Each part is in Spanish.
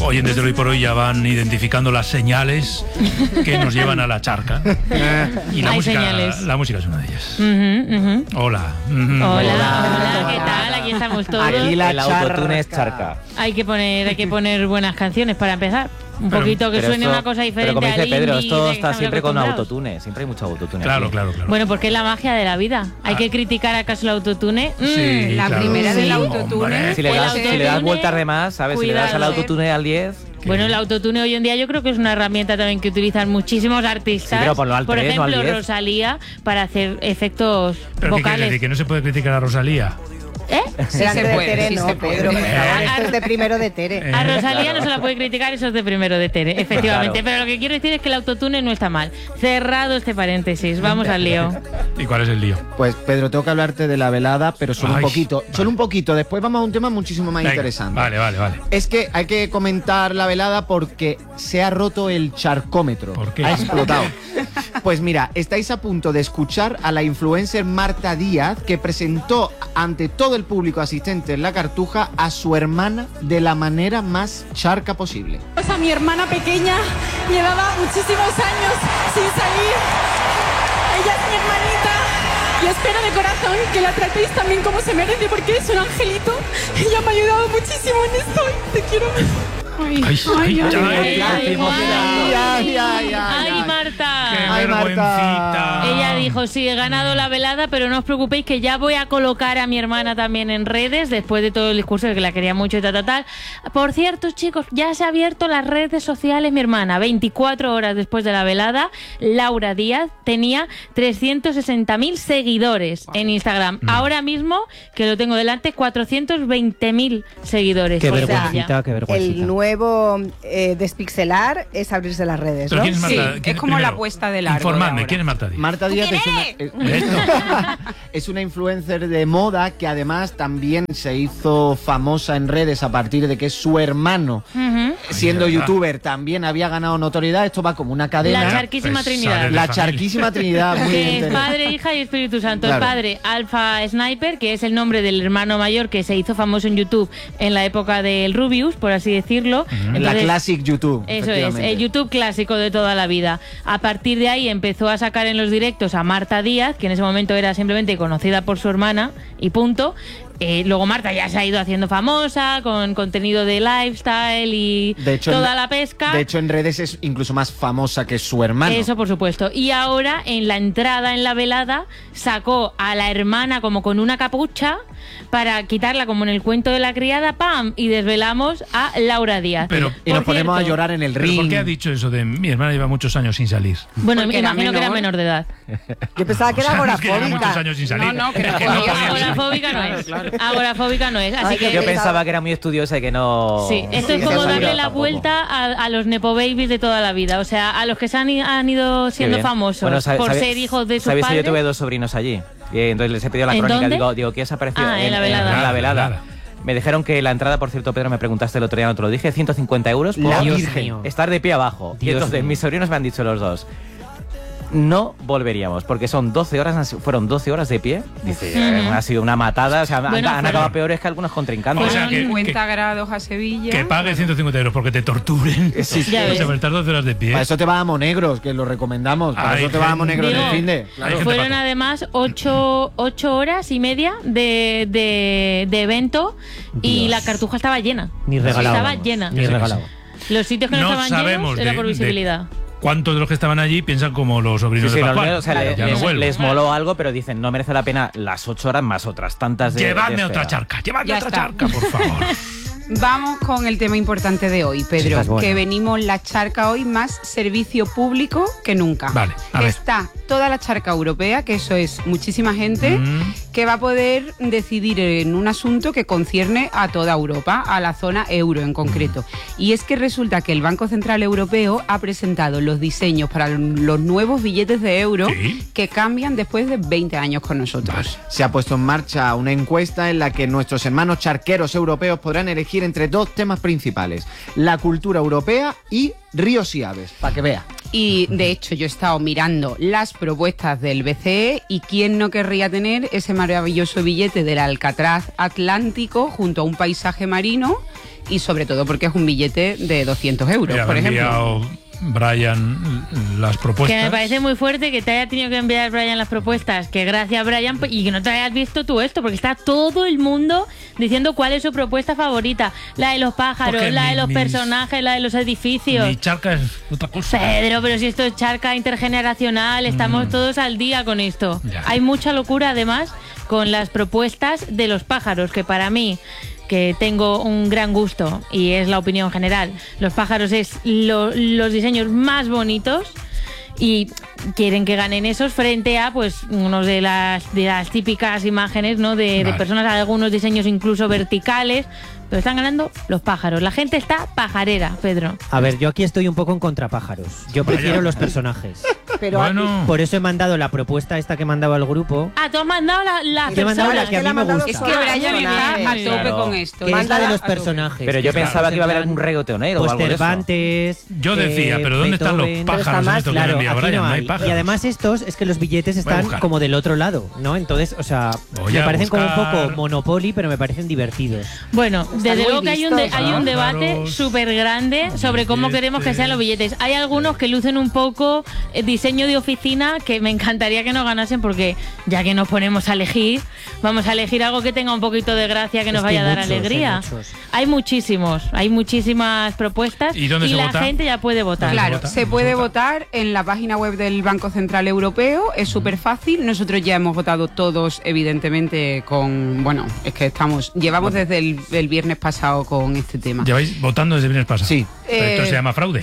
oyentes de Hoy por Hoy ya van identificando las señales que nos llevan a la charca. Y la música es una de ellas. Hola. Hola, ¿qué tal? Aquí estamos todos. Aquí el autotune es charca. Hay que poner buenas canciones para empezar. Un poquito que suene una cosa diferente. Pero como dice Pedro, indie, esto está siempre con autotune. Siempre hay mucho autotune. Claro. Bueno, porque es la magia de la vida. Hay que criticar acaso el autotune. Sí, la primera del autotune. Si le das vueltas de más, ¿sabes? Cuidado. Si le das al autotune al 10... Bueno, el autotune hoy en día yo creo que es una herramienta también que utilizan muchísimos artistas. Sí, pero por ejemplo, Rosalía, para hacer efectos ¿Pero vocales. qué quiere decir? ¿Que no se puede criticar a Rosalía? Sí se puede, Pedro. Esto es de primero de Tere. A Rosalía no se la puede criticar, eso es de primero de Tere, efectivamente. Claro. Pero lo que quiero decir es que el autotune no está mal. Cerrado este paréntesis, vamos al lío. ¿Y cuál es el lío? Pues Pedro, tengo que hablarte de la velada, pero solo un poquito. Vale. Solo un poquito. Después vamos a un tema muchísimo más interesante. Vale. Es que hay que comentar la velada porque se ha roto el charcómetro. ¿Por qué? Ha explotado. Pues mira, estáis a punto de escuchar a la influencer Marta Díaz, que presentó ante todo el público asistente en la Cartuja a su hermana de la manera más charca posible. A mi hermana pequeña llevaba muchísimos años sin salir. Ella es mi hermanita y espero de corazón que la tratéis también como se merece porque es un angelito. Ella me ha ayudado muchísimo en esto. Te quiero. Ay, Marta. ¡Qué vergüencita! Ella dijo, sí, he ganado la velada, pero no os preocupéis que ya voy a colocar a mi hermana también en redes, después de todo el discurso de que la quería mucho y tal. Por cierto, chicos, ya se ha abierto las redes sociales mi hermana. 24 horas después de la velada, Laura Díaz tenía 360.000 seguidores en Instagram. Ahora mismo, que lo tengo delante, 420.000 seguidores. Qué vergüencita, qué vergüencita. El nuevo despixelar es abrirse las redes, ¿no? ¿Quién es Marta? Sí, es como la puesta del árbol. Informadme, ¿quién es Marta Díaz? Marta Díaz es una influencer de moda que además también se hizo famosa en redes a partir de que su hermano, siendo youtuber, también había ganado notoriedad. Esto va como una cadena. La charquísima Trinidad. La charquísima Trinidad. Muy Que es bien, Padre, Hija y Espíritu Santo. Claro. El padre, Alpha Sniper, que es el nombre del hermano mayor que se hizo famoso en YouTube en la época del Rubius, por así decirlo. En la Classic YouTube. Eso es, el YouTube clásico de toda la vida. A partir de ahí empezó a sacar en los directos a Marta Díaz, que en ese momento era simplemente conocida por su hermana, y punto. Luego Marta ya se ha ido haciendo famosa con contenido de lifestyle y toda la pesca. De hecho, en redes es incluso más famosa que su hermano. Eso, por supuesto. Y ahora, en la entrada, en la velada, sacó a la hermana como con una capucha para quitarla como en el cuento de la criada, ¡pam! Y desvelamos a Laura Díaz. Y nos ponemos a llorar en el ring. ¿Por qué ha dicho eso de mi hermana lleva muchos años sin salir? Bueno, imagino que era menor de edad. Yo pensaba que era agorafóbica. agorafóbica. Muchos años sin salir. No, que Agorafóbica no es. Agorafóbica no es. Así que yo pensaba que era muy estudiosa y que no... Sí, esto es como darle la vuelta a los nepo babies de toda la vida. O sea, a los que se han ido siendo famosos por ser hijos de sus padres. ¿Sabéis que yo tuve 2 sobrinos allí? Y entonces les he pedido la crónica. Digo, ¿qué os ha parecido? En la velada. En la velada. Me dijeron que la entrada, por cierto, Pedro, me preguntaste el otro día, no te lo dije, 150 euros por estar de pie abajo. Y entonces mis sobrinos me han dicho los dos, no volveríamos, porque son 12 horas, fueron 12 horas de pie. Dice, ha sido una matada, o sea, Bueno, han acabado peores que algunos contrincantes. O sea, Fueron 50 grados a Sevilla. Que pague 150 euros porque te torturen. Sí, Ya ves. O sea, estar 12 horas de pie. Para eso te vas a Monegros, que lo recomendamos. Para eso te vas a Monegros en el fin de. Hay Fueron gente además 8 horas y media de evento y la Cartuja estaba llena. Ni regalado. Estaba llena. Ni regalado. Los sitios que no estaban sabemos llenos era por visibilidad. ¿Cuántos de los que estaban allí piensan como los sobrinos de Pascual? O sea, Ya no vuelvo. les moló algo, pero dicen, no merece la pena las 8 horas más otras tantas de... Llevadme de a otra espera. charca, llevadme Ya a otra está. charca, por favor. Vamos con el tema importante de hoy, Pedro, Chicas, bueno. que venimos la charca hoy más servicio público que nunca. Vale, a ver. Está toda la charca europea, que eso es muchísima gente, que va a poder decidir en un asunto que concierne a toda Europa, a la zona euro en concreto. Y es que resulta que el Banco Central Europeo ha presentado los diseños para los nuevos billetes de euro que cambian después de 20 años con nosotros. Se ha puesto en marcha una encuesta en la que nuestros hermanos charqueros europeos podrán elegir entre 2 temas principales: la cultura europea y ríos y aves, para que vea. Y de hecho yo he estado mirando las propuestas del BCE y quién no querría tener ese maravilloso billete del Alcatraz Atlántico junto a un paisaje marino y sobre todo porque es un billete de 200 euros, por ejemplo. Brian, las propuestas. Que me parece muy fuerte que te haya tenido que enviar Brian las propuestas, que gracias Brian, y que no te hayas visto tú esto, porque está todo el mundo diciendo cuál es su propuesta favorita. La de los pájaros, porque la de los personajes, la de los edificios. Mi charca es otra cosa. Pedro, pero si esto es charca intergeneracional, estamos todos al día con esto. Ya. Hay mucha locura además con las propuestas de los pájaros, que para mí, que tengo un gran gusto y es la opinión general, los pájaros es los diseños más bonitos y quieren que ganen esos frente a pues unos de las típicas imágenes, ¿no? de personas, algunos diseños incluso verticales, pero están ganando los pájaros. La gente está pajarera, Pedro. A ver, yo aquí estoy un poco en contra pájaros. Yo prefiero los personajes. Pero bueno. Por eso he mandado la propuesta esta que mandaba el grupo. Ah, tú has mandado la He mandado la que a mí me gusta. Es que Brian está a tope con esto. Que es la de los personajes. Pero yo pensaba que iba a haber algún reggaetonero o algo de eso. Cervantes. Yo decía, pero ¿dónde están los pájaros en esto que me envía Brian? No hay pájaros. Y además estos, es que los billetes están como del otro lado, ¿no? Entonces, o sea, me parecen como un poco Monopoly, pero me parecen divertidos. Bueno, desde luego que hay un debate súper grande sobre cómo queremos que sean los billetes. Hay algunos que lucen un poco diseño de oficina, que me encantaría que no ganasen, porque ya que nos ponemos a elegir, vamos a elegir algo que tenga un poquito de gracia, que nos vaya a dar alegría. Hay muchísimas propuestas y la gente ya puede votar. Claro, se puede votar en la página web del Banco Central Europeo, es súper fácil. Nosotros ya hemos votado todos, evidentemente, es que llevamos desde el viernes pasado con este tema. ¿Lleváis votando desde el viernes pasado? Sí. Pero esto se llama fraude.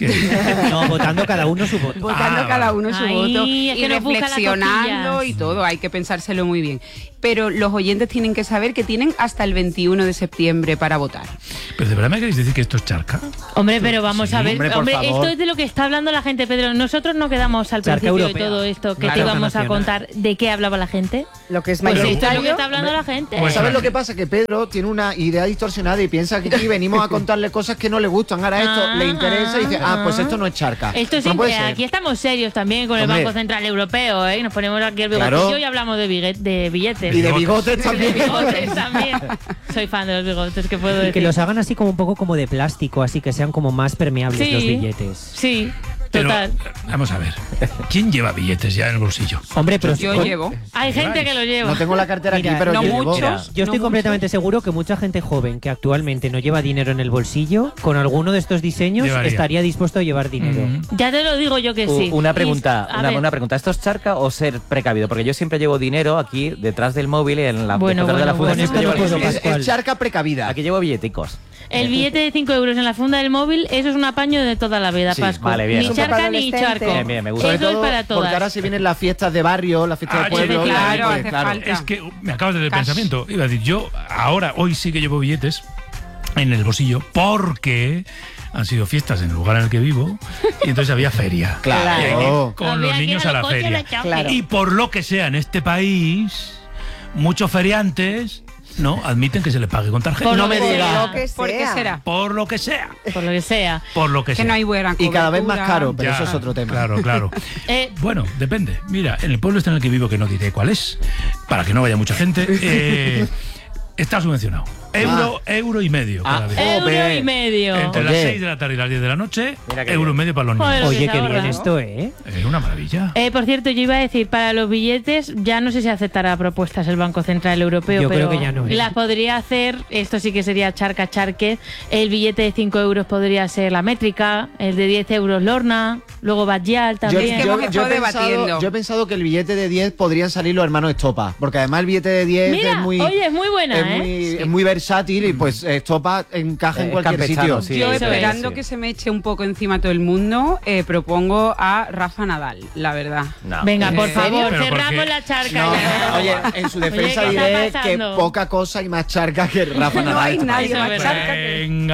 No, votando cada uno su voto. Votando cada uno su voto es y reflexionando y todo, hay que pensárselo muy bien. Pero los oyentes tienen que saber que tienen hasta el 21 de septiembre para votar. ¿Pero de verdad me queréis decir que esto es charca? Hombre, pero vamos a ver, hombre, esto es de lo que está hablando la gente, Pedro. Nosotros no quedamos al charca principio europea. de todo esto, que Claro, te íbamos a nacional. contar de qué hablaba la gente. lo que es Pues mayoritario. esto es lo que está hablando la gente. Pues ¿sabes lo que pasa? Que Pedro tiene una idea distorsionada y piensa que aquí venimos a contarle cosas que no le gustan. Ahora esto le interesa y dice, pues esto no es charca. Esto no puede ser. aquí estamos serios también con el Banco Central Europeo, ¿eh? Nos ponemos aquí el bigotillo y hablamos de billetes. Y de bigotes también. De bigotes también. Soy fan de los bigotes, ¿qué puedo decir? Que los hagan así como un poco como de plástico, así que sean como más permeables Sí. los billetes. Sí. Pero, Total. vamos a ver. ¿Quién lleva billetes ya en el bolsillo? Hombre, pero Yo llevo. Hay gente que lo lleva. No tengo la cartera Mira, aquí, pero no llevo. muchos. yo estoy No completamente seguro que mucha gente joven que actualmente no lleva dinero en el bolsillo, con alguno de estos diseños Llevaría. estaría dispuesto a llevar dinero. Ya te lo digo yo que sí. Una pregunta, Y, a ver, una pregunta. ¿Esto es charca o ser precavido? Porque yo siempre llevo dinero aquí detrás del móvil y en la Bueno, detrás de la bueno, funda bueno, siempre esto no llevo el puedo bolsillo. Es charca precavida. Aquí llevo billeticos. el billete de 5 euros en la funda del móvil, eso es un apaño de toda la vida, Sí, Pascu. vale, bien. Ni Súper charca para ni adolescente. charco. Bien, me gusta. Eso Sobre es todo para porque ahora todas. se vienen las fiestas de barrio, las fiestas de pueblo. claro, pues, hace claro. falta. Es que me acabas de dar el pensamiento. Iba a decir, yo hoy sí que llevo billetes en el bolsillo porque han sido fiestas en el lugar en el que vivo y entonces había feria. Claro. Y hay que ir con Había los que ir niños a a la los coches feria. de choque. Claro. Y por lo que sea, en este país, muchos feriantes no admiten que se les pague con tarjeta. Por No lo me que digas. sea. Lo que ¿Por qué sea. será? Por lo que sea. Por lo que sea. Por lo que Que sea. no hay buena Y cada vez más cobertura. caro, pero Ya, eso es otro tema. Claro, claro. Bueno, depende. Mira, en el pueblo este en el que vivo, que no diré cuál es, para que no vaya mucha gente, está subvencionado. Euro y medio cada vez. Euro y medio. Entre las Oye. 6 de la tarde y las 10 de la noche, Mira qué euro y bien. medio para los Joder, niños. lo que Oye, se qué ahorra, bien ¿no? esto, ¿eh? Es una maravilla. Por cierto, yo iba a decir, para los billetes, ya no sé si aceptará propuestas el Banco Central Europeo, Yo pero creo que ya no, ¿eh? las podría hacer, esto sí que sería charque. El billete de 5 euros podría ser la métrica, el de 10 euros Lorna, luego Badjal también. hemos estado debatiendo. yo he pensado que el billete de 10 podrían salir los hermanos Estopa, porque además el billete de 10 Mira, es muy oye, es muy buena, es muy versátil y pues Estopa encaja en cualquier campechano, sitio. sí. Yo eso esperando es, sí. que se me eche un poco encima todo el mundo, propongo a Rafa Nadal, la verdad. No. Venga, por ¿En favor, serio? ¿Pero por cerramos qué? la charca No, ya. oye, en su defensa Oye, ¿qué está diré que pasando? poca cosa y más charca que Rafa No Nadal. hay nadie Eso es más verdad. charca que... Venga.